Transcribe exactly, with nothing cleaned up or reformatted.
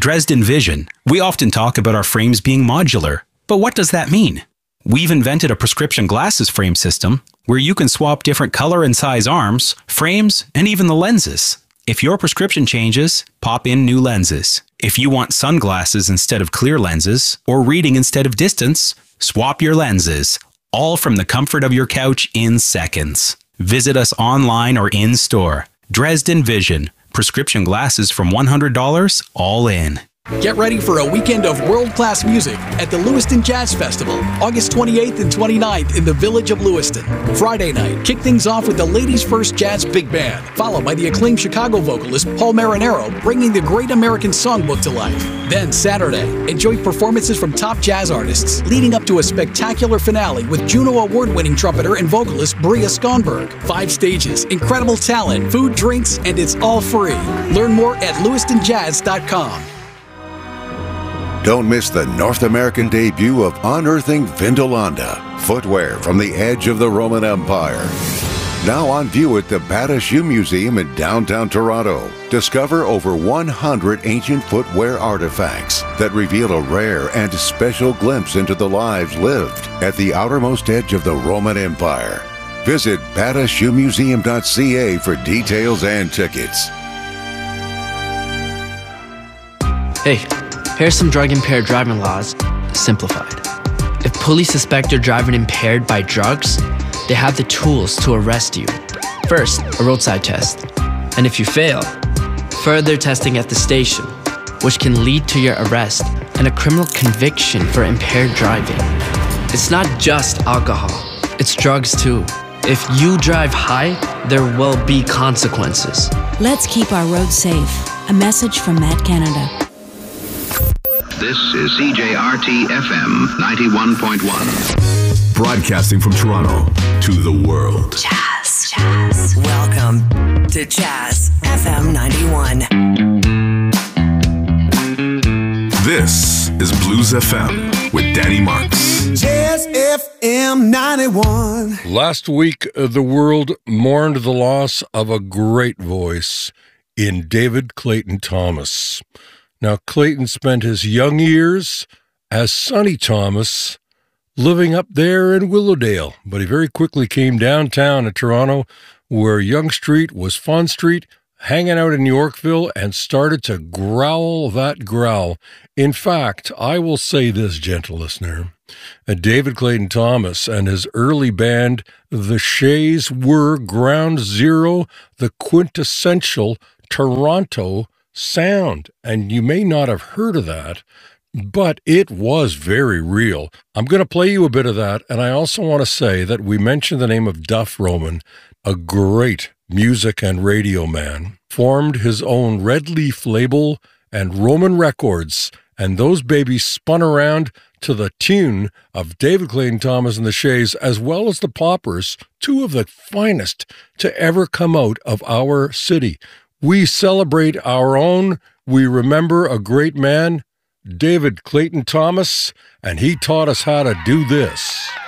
Dresden Vision. We often talk about our frames being modular, but what does that mean? We've invented a prescription glasses frame system where you can swap different color and size arms, frames, and even the lenses. If your prescription changes, pop in new lenses. If you want sunglasses instead of clear lenses, or reading instead of distance, swap your lenses, all from the comfort of your couch in seconds. Visit us online or in-store. Dresden Vision. Prescription glasses from one hundred dollars, all in. Get ready for a weekend of world-class music at the Lewiston Jazz Festival, August twenty-eighth and twenty-ninth in the Village of Lewiston. Friday night, kick things off with the Ladies First Jazz Big Band, followed by the acclaimed Chicago vocalist Paul Marinero bringing the Great American Songbook to life. Then Saturday, enjoy performances from top jazz artists, leading up to a spectacular finale with Juno Award-winning trumpeter and vocalist Bria Skonberg. Five stages, incredible talent, food, drinks, and it's all free. Learn more at lewiston jazz dot com. Don't miss the North American debut of Unearthing Vindolanda, footwear from the edge of the Roman Empire. Now on view at the Bata Shoe Museum in downtown Toronto. Discover over one hundred ancient footwear artifacts that reveal a rare and special glimpse into the lives lived at the outermost edge of the Roman Empire. Visit bata shoe museum dot c a for details and tickets. Hey. Here's some drug-impaired driving laws, simplified. If police suspect you're driving impaired by drugs, they have the tools to arrest you. First, a roadside test. And if you fail, further testing at the station, which can lead to your arrest and a criminal conviction for impaired driving. It's not just alcohol, it's drugs too. If you drive high, there will be consequences. Let's keep our roads safe. A message from Matt Canada. This is C J R T F M ninety-one point one. Broadcasting from Toronto to the world. Jazz. Jazz. Welcome to Jazz F M ninety-one. This is Blues F M with Danny Marks. Jazz F M ninety-one. Last week, uh, the world mourned the loss of a great voice in David Clayton Thomas. Now, Clayton spent his young years as Sonny Thomas living up there in Willowdale, but he very quickly came downtown to Toronto where Yonge Street was Fun Street, hanging out in Yorkville, and started to growl that growl. In fact, I will say this, gentle listener, uh, David Clayton Thomas and his early band, The Shays, were ground zero, the quintessential Toronto sound, and you may not have heard of that, but it was very real. I'm going to play you a bit of that, and I also want to say that we mentioned the name of Duff Roman, a great music and radio man, formed his own Red Leaf label and Roman Records, and those babies spun around to the tune of David Clayton Thomas and the Shays, as well as the Poppers, two of the finest to ever come out of our city. We celebrate our own. We remember a great man, David Clayton Thomas, and he taught us how to do this.